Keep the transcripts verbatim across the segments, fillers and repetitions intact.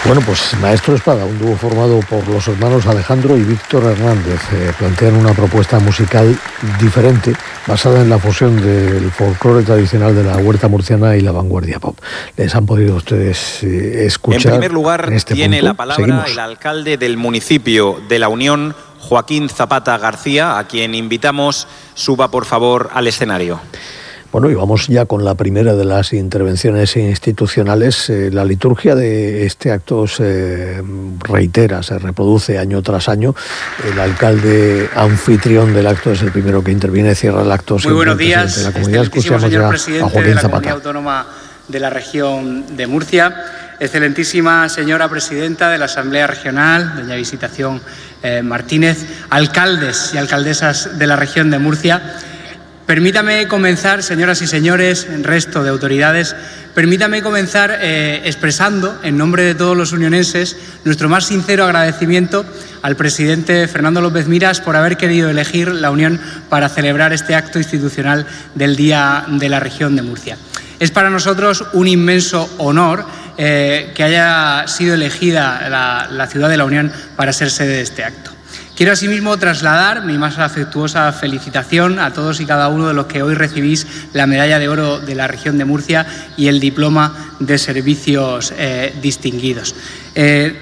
Bueno, pues Maestro Espada, un dúo formado por los hermanos Alejandro y Víctor Hernández, eh, plantean una propuesta musical diferente, basada en la fusión del folclore tradicional de la huerta murciana y la vanguardia pop. Les han podido ustedes eh, escuchar. En primer lugar, en este tiene punto. la palabra Seguimos. el alcalde del municipio de La Unión, Joaquín Zapata García, a quien invitamos suba por favor al escenario. Bueno, y vamos ya con la primera de las intervenciones institucionales. Eh, la liturgia de este acto se reitera, se reproduce año tras año. El alcalde anfitrión del acto es el primero que interviene, cierra el acto. Muy buenos días, de la comunidad. excelentísimo Escuchamos señor ya presidente a Joaquín de la Zapata. Comunidad Autónoma de la Región de Murcia, excelentísima señora presidenta de la Asamblea Regional, doña Visitación eh, Martínez, alcaldes y alcaldesas de la Región de Murcia. Permítame comenzar, señoras y señores, resto de autoridades, permítame comenzar eh, expresando, en nombre de todos los unionenses, nuestro más sincero agradecimiento al presidente Fernando López Miras por haber querido elegir la Unión para celebrar este acto institucional del Día de la Región de Murcia. Es para nosotros un inmenso honor eh, que haya sido elegida la, la ciudad de la Unión para ser sede de este acto. Quiero asimismo trasladar mi más afectuosa felicitación a todos y cada uno de los que hoy recibís la medalla de oro de la Región de Murcia y el diploma de servicios eh, distinguidos. Eh,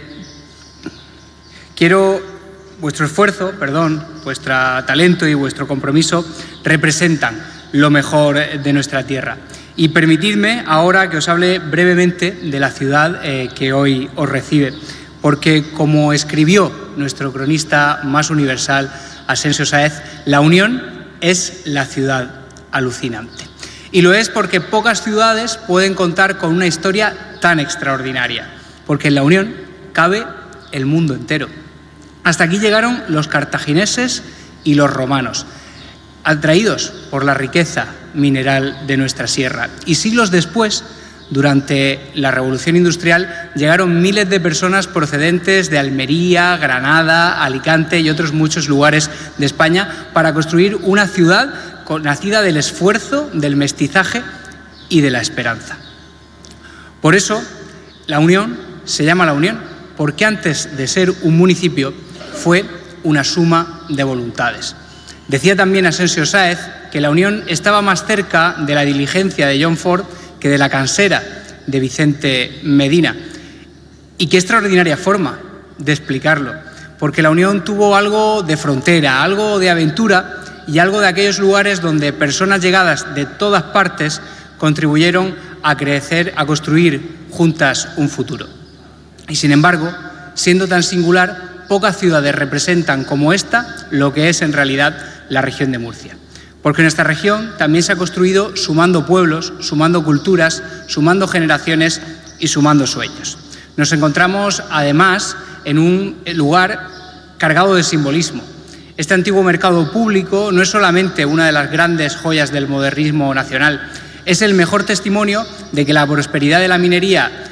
quiero vuestro esfuerzo, perdón, vuestro talento y vuestro compromiso representan lo mejor de nuestra tierra. Y permitidme ahora que os hable brevemente de la ciudad eh, que hoy os recibe. Porque, como escribió nuestro cronista más universal, Asensio Sáez, la Unión es la ciudad alucinante. Y lo es porque pocas ciudades pueden contar con una historia tan extraordinaria, porque en la Unión cabe el mundo entero. Hasta aquí llegaron los cartagineses y los romanos, atraídos por la riqueza mineral de nuestra sierra. Y siglos después, durante la Revolución Industrial, llegaron miles de personas procedentes de Almería, Granada, Alicante y otros muchos lugares de España para construir una ciudad nacida del esfuerzo, del mestizaje y de la esperanza. Por eso, la Unión se llama La Unión, porque antes de ser un municipio fue una suma de voluntades. Decía también Asensio Sáez que la Unión estaba más cerca de la diligencia de John Ford que de la cansera de Vicente Medina. Y qué extraordinaria forma de explicarlo, porque la Unión tuvo algo de frontera, algo de aventura y algo de aquellos lugares donde personas llegadas de todas partes contribuyeron a crecer, a construir juntas un futuro. Y sin embargo, siendo tan singular, pocas ciudades representan como esta lo que es en realidad la región de Murcia. Porque nuestra región también se ha construido sumando pueblos, sumando culturas, sumando generaciones y sumando sueños. Nos encontramos, además, en un lugar cargado de simbolismo. Este antiguo mercado público no es solamente una de las grandes joyas del modernismo nacional, es el mejor testimonio de que la prosperidad de la minería